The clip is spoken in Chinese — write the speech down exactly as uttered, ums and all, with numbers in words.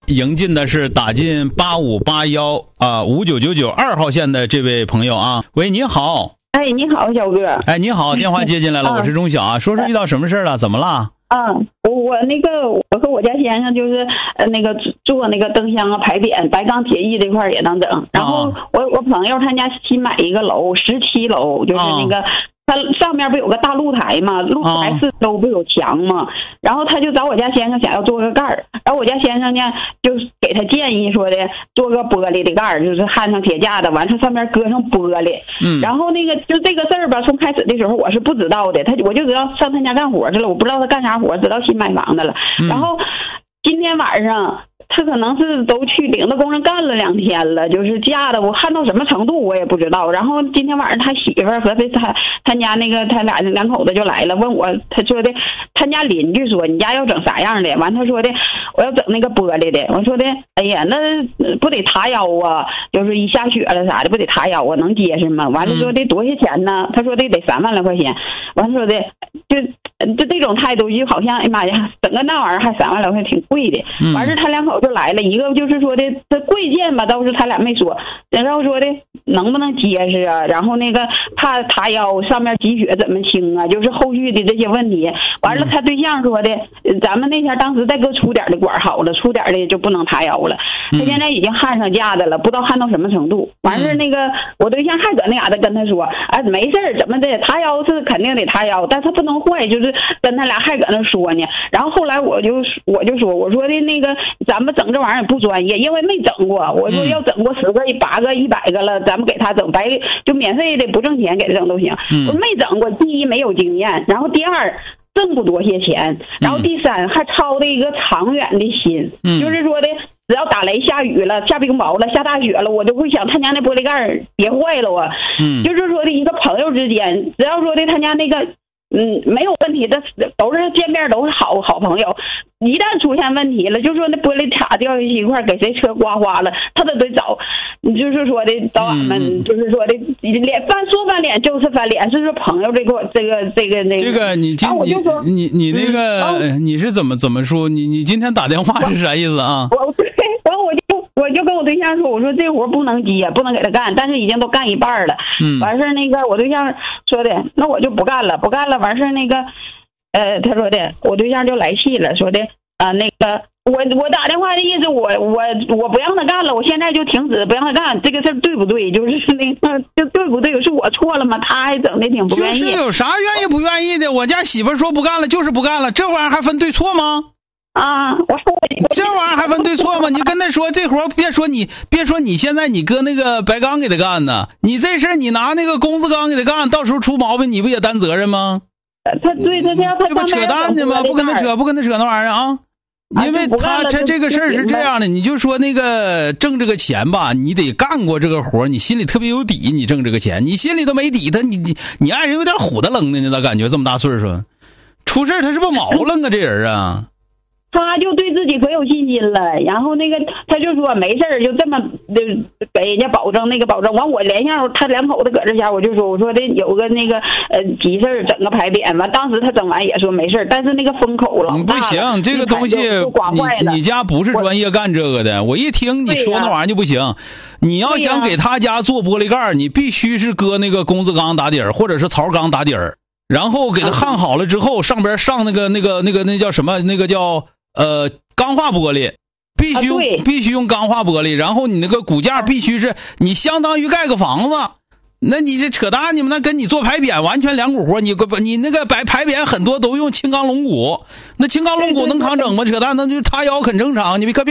迎进的是打进八五八幺啊五九九九二号线的这位朋友啊。喂，你好。 哎，你好，小哥。 哎，你好，电话接进来了，我是钟晓啊。说说遇到什么事了？怎么了？ 啊，我我那个我和我家先生就是呃那个做那个灯箱啊、牌匾、白钢铁艺这块也能整。然后我我朋友他家新买一个楼，十七楼，就是那个。他上面不有个大露台嘛，露台四周不有墙嘛，然后他就找我家先生想要做个盖儿，然后我家先生呢就给他建议说的做个玻璃的盖儿，就是焊上铁架的，完他上面搁上玻璃。嗯，然后那个就这个事儿吧，从开始的时候我是不知道的，他我就知道上他家干活去了，我不知道他干啥活，知道新买房子了。嗯、然后今天晚上。他可能是都去领着工人干了两天了，就是架的我焊到什么程度我也不知道。然后今天晚上他媳妇儿和他他他家那个他俩两口子就来了，问我，他说的他家邻居说你家要整啥样的？完他说的我要整那个玻璃的。我说的哎呀，那不得塌腰啊？就是一下雪了啥的不得塌腰啊？能结实吗？完了说的多少钱呢？他说的得三万来块钱。完说的就就这种态度就好像哎妈呀，整个那玩意儿还三万来块钱挺贵的。完事他两口就来了，一个就是说的这贵贱吧，倒是他俩没说，然后说的能不能结实啊，然后那个怕塌腰，上面积雪怎么清啊，就是后续的这些问题。完了他对象说的咱们那天当时再搁粗点的管好了，粗点的就不能塌腰了。他现在已经焊上架子了，不知道焊到什么程度。完事那个我对象还搁那嘎达跟他说啊没事儿，怎么的塌腰是肯定得塌腰，但他不能坏，就是跟他俩还搁那说呢。然后后来我就我就说我说的那个咱们整这玩意儿也不专业，因为没整过。我说要整过十个、八个、一百个了，咱们给他整白就免费的，不挣钱给他整都行。我没整过，第一没有经验，然后第二挣不多些钱，然后第三还操的一个长远的心，嗯、就是说的只要打雷下雨了、下冰雹了、下大雪了，我就会想他家那玻璃盖别坏了啊。嗯，就是说的一个朋友之间，只要说的他家那个。嗯，没有问题的，都是见面都是好好朋友。一旦出现问题了，就说那玻璃碴掉下去一块，给谁车刮花了，他都得找，就是说的找俺们，嗯、就是说的脸翻说翻脸就是翻脸，是说朋友这个这个这个那个。 这个你今你你你那个、嗯、你是怎么怎么说？你你今天打电话是啥意思啊？ 我对，完我就我就跟我对象说，我说这活不能接，不能给他干，但是已经都干一半了。嗯，完事那个我对象说的，那我就不干了，不干了。完事那个，呃，他说的，我对象就来气了，说的啊、呃，那个我我打电话的意思，我我我不让他干了，我现在就停止不让他干，这个事儿对不对？就是那个就对不对？是我错了吗？他还整的挺不愿意。 就是有啥愿意不愿意的？我家媳妇说不干了就是不干了，这玩意儿还分对错吗？ 啊，我说这玩意儿还分对错吗？你跟他说这活别说你别说你现在你搁那个白钢给他干呢，你这事儿你拿那个公字钢给他干，到时候出毛病你不也担责任吗？ 他对他这样他这不扯淡呢吗？不跟他扯不跟他扯那玩意儿啊！因为他这这个事儿是这样的，你就说那个挣这个钱吧，你得干过这个活，你心里特别有底，你挣这个钱，你心里都没底，他你你你爱人有点虎的愣的，你咋感觉这么大岁数出事他是不是毛愣啊这人啊？ 他就对自己可有信心了，然后那个他就说没事儿，就这么给人家保证那个保证。完我连上他两口子搁这家，我就说我说的有个那个呃急事儿，整个牌匾。完当时他整完也说没事儿，但是那个风口老大了， 不行，这个东西你你家不是专业干这个的。我一听你说那玩意儿就不行。你要想给他家做玻璃盖，你必须是搁那个公字钢打底儿，或者是槽钢打底儿，然后给它焊好了之后，上边上那个那个那个那叫什么？那个叫。呃，钢化玻璃必须用、啊、必须用钢化玻璃，然后你那个骨架必须是你相当于盖个房子，那你这扯淡，你们那跟你做牌匾完全两股活，你你那个白牌匾很多都用轻钢龙骨，那轻钢龙骨能扛整吗？扯淡，那就塌腰很正常，你可别。